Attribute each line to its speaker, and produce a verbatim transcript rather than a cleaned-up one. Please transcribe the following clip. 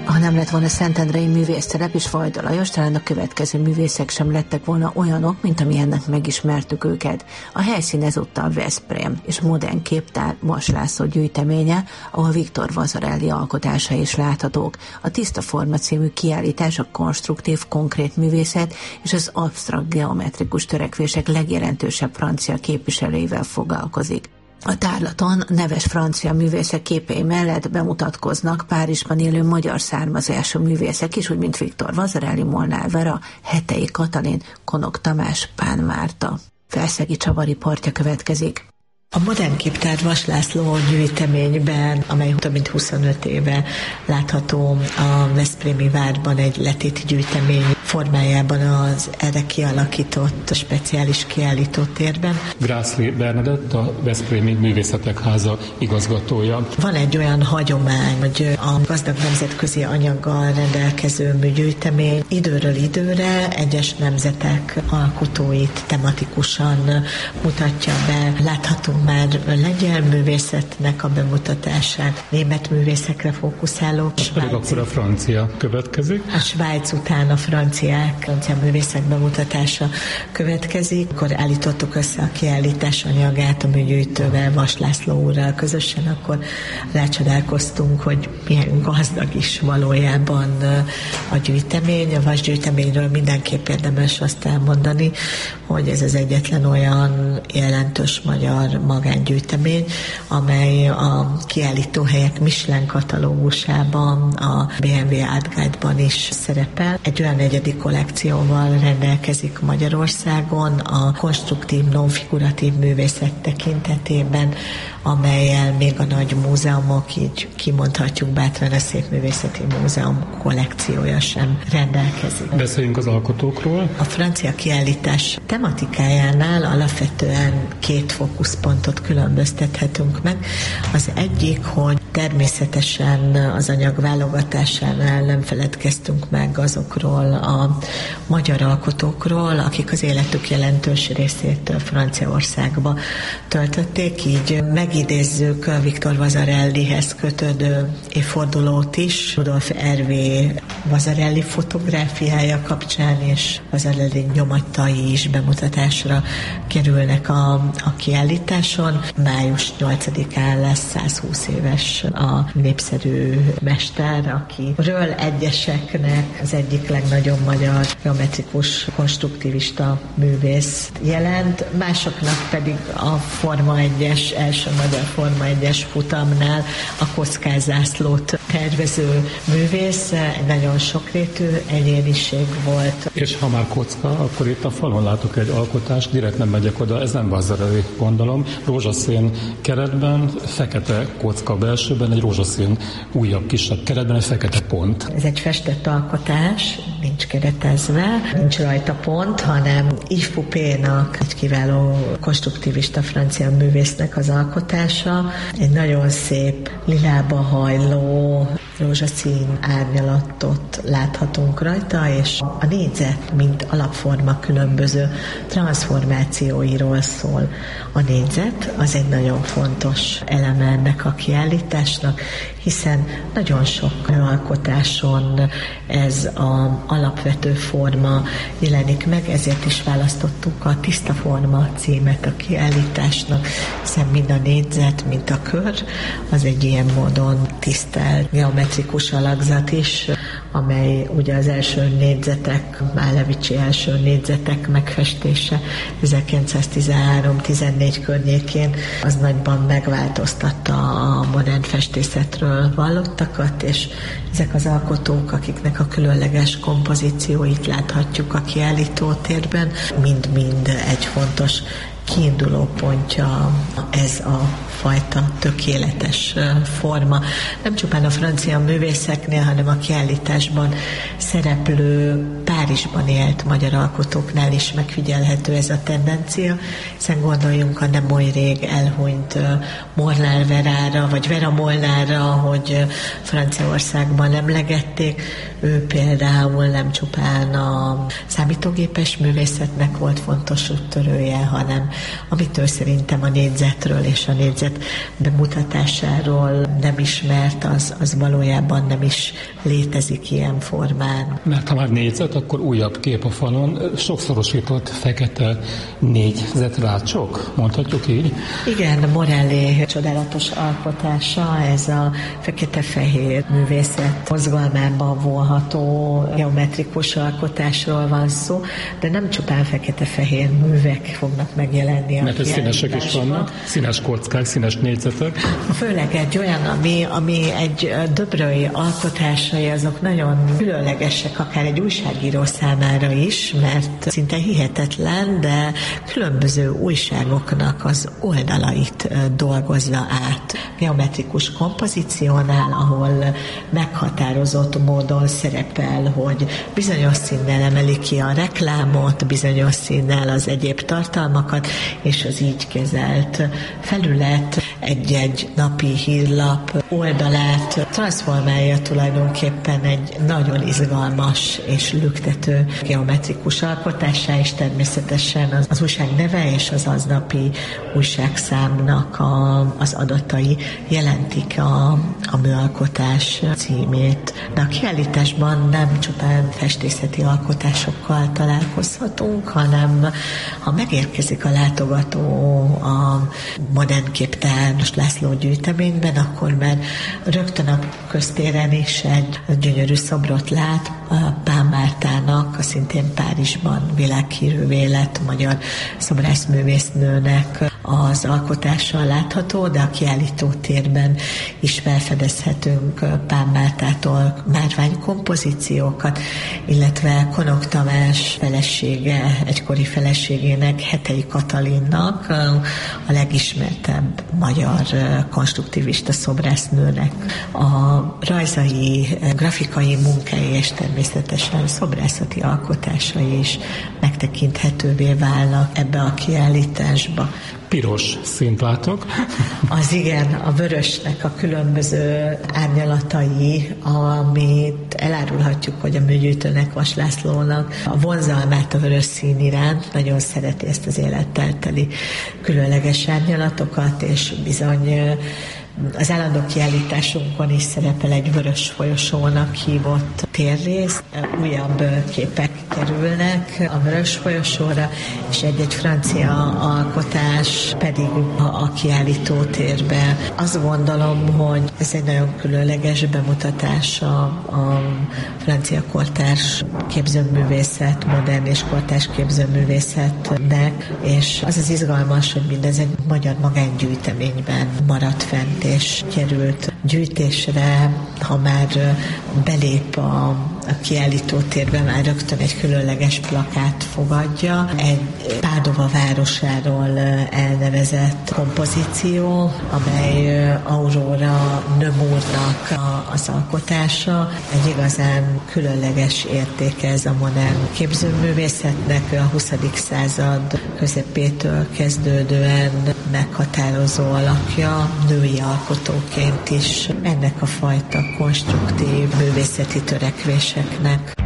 Speaker 1: Ha nem lett volna Szentendrei művésztelep és Vajda Lajos, talán a következő művészek sem lettek volna olyanok, mint amilyennek megismertük őket. A helyszín ezúttal Veszprém és Modern Képtár Vas László gyűjteménye, ahol Viktor Vasarely alkotásai is láthatók. A Tiszta Forma című kiállítás a konstruktív, konkrét művészet és az absztrakt geometrikus törekvések legjelentősebb francia képviselőivel foglalkozik. A tárlaton neves francia művészek képei mellett bemutatkoznak Párizsban élő magyar származású művészek is, úgy mint Viktor Vasarely, Molnár Vera, Hetei Katalin, Konok Tamás, Pán Márta. Felszegi Csaba riportja következik.
Speaker 2: A Modern Képtár Vas László gyűjteményben, amely több mint huszonöt éve látható a Veszprémi Várban egy letéti gyűjtemény formájában az erre kialakított, speciális kiállító térben.
Speaker 3: Grászli Bernadett, a Veszprémi Művészetek Háza igazgatója.
Speaker 2: Van egy olyan hagyomány, hogy a gazdag nemzetközi anyaggal rendelkező gyűjtemény időről időre egyes nemzetek alkotóit tematikusan mutatja be. Láthatunk már lengyel művészetnek a bemutatását, német művészekre fókuszáló.
Speaker 3: És pedig akkor a francia következik.
Speaker 2: A Svájc után a franciák, francia művészek bemutatása következik. Akkor állítottuk össze a kiállítás anyagát a műgyűjtővel, Vas László úrral közösen, akkor lecsodálkoztunk, hogy milyen gazdag is valójában a gyűjtemény. A Vas gyűjteményről mindenképp érdemes azt elmondani, hogy ez az egyetlen olyan jelentős magyar magángyűjtemény, amely a kiállítóhelyek Michelin katalógusában, a bé em vé Art Guide-ban is szerepel. Egy olyan negyedik kollekcióval rendelkezik Magyarországon a konstruktív, non-figuratív művészet tekintetében, amellyel még a nagy múzeumok, így kimondhatjuk bátran a Szépművészeti Múzeum kollekciója sem rendelkezik.
Speaker 3: Beszéljünk az alkotókról.
Speaker 2: A francia kiállítás tematikájánál alapvetően két fókuszpontot különböztethetünk meg. Az egyik, hogy természetesen az anyag válogatásánál nem feledkeztünk meg azokról a magyar alkotókról, akik az életük jelentős részét Franciaországba töltötték, így megidézzük a Viktor Vasarelyhez kötődő évfordulót is, Rudolf Hervé Vasarely fotográfiája kapcsán, és Vasarely nyomatai is bemutatásra kerülnek a, a kiállításon. május nyolcadikán lesz százhúsz éves a népszerű mester, akiről egyeseknek az egyik legnagyobb magyar geometrikus konstruktivista művész jelent, másoknak pedig a Forma egyes, első magyar Forma egyes futamnál a kockázászlót tervező művész, egy nagyon sokrétű egyéniség volt.
Speaker 3: És ha már kocka, akkor itt a falon látok egy alkotást, direkt nem megyek oda, ez nem Vasarely, gondolom, rózsaszín keretben, fekete kocka belsőben, egy rózsaszín újabb kisebb keretben, egy fekete pont.
Speaker 2: Ez egy festett alkotás, nincs keretezve, nincs rajta pont, hanem Yves Poupénak, egy kiváló konstruktivista francia művésznek az alkotása. Egy nagyon szép lilába hajló rózsaszín árnyalatot láthatunk rajta, és a négyzet, mint alapforma különböző transformációiról szól. A négyzet az egy nagyon fontos eleme ennek a kiállításnak, hiszen nagyon sok alkotáson ez az alapvető forma jelenik meg, ezért is választottuk a Tiszta Forma címet a kiállításnak, hiszen mind a négyzet, mint a kör, az egy ilyen módon tisztelt geometrikus alakzat is, amely ugye az első négyzetek, Málevicsi első négyzetek megfestése ezerkilencszáztizenhárom tizennégy környékén, az nagyban megváltoztatta a modern festészetről vallottakat, és ezek az alkotók, akiknek a különleges kompozícióit láthatjuk a kiállítótérben, mind-mind egy fontos kiinduló pontja ez a fajta tökéletes forma. Nem csupán a francia művészeknél, hanem a kiállításban szereplő Párizsban élt magyar alkotóknál is megfigyelhető ez a tendencia, hiszen gondoljunk a nem oly rég elhunyt Molnár Verára, vagy Vera Molnárra, hogy Franciaországban emlegették. Ő például nem csupán a számítógépes művészetnek volt fontos úttörője, hanem amitől szerintem a négyzetről és a négyzet bemutatásáról nem ismert, az, az valójában nem is létezik ilyen formán.
Speaker 3: Mert ha már négyzet, akkor újabb kép a falon, sokszorosított fekete négyzetrácsok, mondhatjuk így?
Speaker 2: Igen, Morelli csodálatos alkotása, ez a fekete-fehér művészet mozgalmában volható geometrikus alkotásról van szó, de nem csupán fekete-fehér művek fognak megjelenni.
Speaker 3: Mert ez színesek is vannak, színes kockák, színes négyzetek.
Speaker 2: Főleg egy olyan, ami, ami egy döbrői alkotásai, azok nagyon különlegesek, akár egy újságíró számára is, mert szinte hihetetlen, de különböző újságoknak az oldalait dolgozza át. Geometrikus kompozíciónál, ahol meghatározott módon szerepel, hogy bizonyos színnel emeli ki a reklámot, bizonyos színnel az egyéb tartalmakat, és az így kezelt felület egy-egy napi hírlap oldalát transformálja tulajdonképpen egy nagyon izgalmas és lüktető geometrikus alkotássá, és természetesen az, az újság neve és az aznapi újságszámnak a, az adatai jelentik a, a műalkotás címét. De a kiállításban nem csupán festészeti alkotásokkal találkozhatunk, hanem ha megérkezik a látogató a modern képtár László gyűjteményben, akkor már rögtön a köztéren is egy gyönyörű szobrot lát Pál Mártának, a szintén Párizsban világhírűvé lett magyar szobrászművésznőnek az alkotással látható, de a kiállítótérben is felfedezhetünk Pál Mártától márványkompozíciókat, illetve Konok Tamás felesége, egykori feleségének, Hetei Katalinnak, a legismertebb magyar konstruktivista szobrásznőnek a rajzai, grafikai munkái és természetesen szobrászati alkotásai is megtekinthetővé válnak ebbe a kiállításba.
Speaker 3: Piros színt látok.
Speaker 2: Az igen, a vörösnek a különböző árnyalatai, amit elárulhatjuk, hogy a műgyűjtőnek, Vas Lászlónak a vonzalmát a vörös szín iránt, nagyon szereti ezt az élettel teli különleges árnyalatokat, és bizony az állandó kiállításunkon is szerepel egy vörös folyosónak hívott térrész. Újabb képek kerülnek a vörös folyosóra, és egy-egy francia alkotás pedig a kiállító térbe. Azt gondolom, hogy ez egy nagyon különleges bemutatás a, a francia kortárs képzőművészet, modern és kortárs képzőművészetnek, és az az izgalmas, hogy mindez egy magyar magángyűjteményben maradt fent, és került gyűjtésre, ha már belép a, a kiállítótérbe, már rögtön egy különleges plakát fogadja, egy Pádova városáról elnevezett kompozíció, amely Aurora Nemours-nak az alkotása. Egy igazán különleges értéke ez a modern képzőművészetnek, ő a huszadik század közepétől kezdődően meghatározó alakja, női alkotóként is ennek a fajta konstruktív művészeti törekvéseknek.